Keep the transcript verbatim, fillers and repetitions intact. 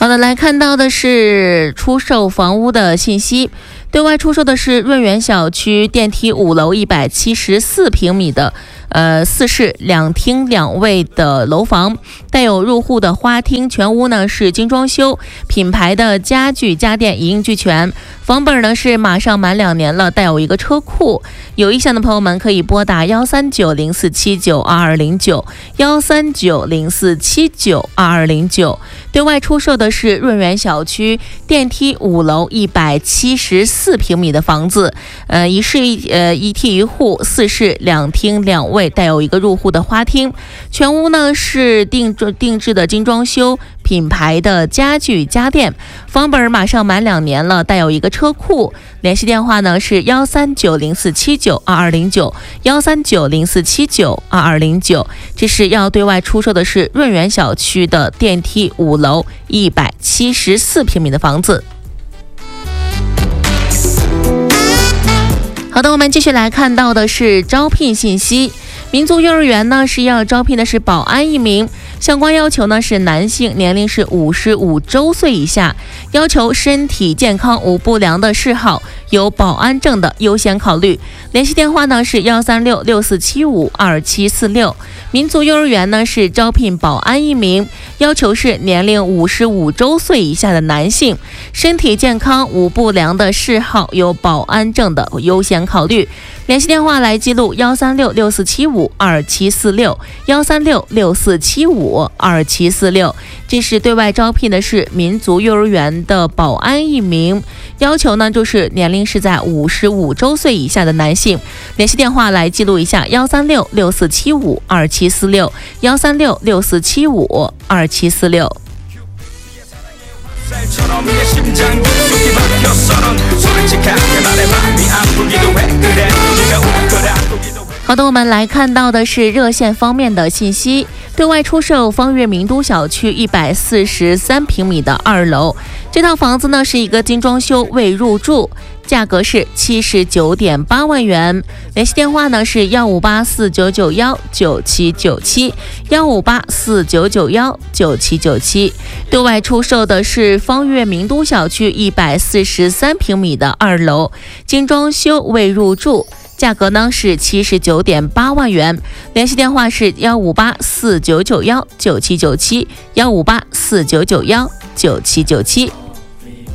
好的，来看到的是出售房屋的信息。对外出售的是润园小区电梯五楼一百七十四平米的呃四室两厅两卫的楼房，带有入户的花厅，全屋呢是精装修，品牌的家具家电一应俱全。房本呢是马上满两年了，带有一个车库。有意向的朋友们可以拨打幺三九零四七九二二零九幺三九零四七九二二零九。对外出售的是润园小区电梯五楼一百七十四平米的房子，呃，一室一呃一梯一户，四室两厅两卫，带有一个入户的花厅。全屋呢是定定制的精装修，品牌的家具家电。房本马上满两年了，带有一个车库。联系电话呢是幺三九零四七九二二零九幺三九零四七九二二零九。这是要对外出售的是润园小区的电梯五楼一百七十四平米的房子。好的，我们继续来看到的是招聘信息。民族幼儿园呢是要招聘的是保安一名，相关要求呢是男性，年龄是五十五周岁以下，要求身体健康无不良的嗜好，有保安证的优先考虑。联系电话呢是幺三六六四七五二七四六。民族幼儿园呢是招聘保安一名，要求是年龄五十五周岁以下的男性，身体健康无不良的嗜好，有保安证的优先考虑。联系电话来记录幺三六六四七五二七四六幺三六六四七五二七四六。这是对外招聘的是民族幼儿园的保安一名，要求呢就是年龄是在五十五周岁以下的男性。联系电话来记录一下幺三六六四七五二七四六幺三六六四七五二七四六。好的，我们来看到的是热线方面的信息。对外出售方悦名都小区一百四十三平米的二楼，这套房子呢是一个精装修未入住，价格是七十九点八万元。联系电话呢是幺五八四九九幺九七九七幺五八四九九幺九七九七。对外出售的是方悦名都小区一百四十三平米的二楼，精装修未入住，价格呢是七十九点八万元。联系电话是幺五八四九九幺九七九七幺五八四九九幺九七九七。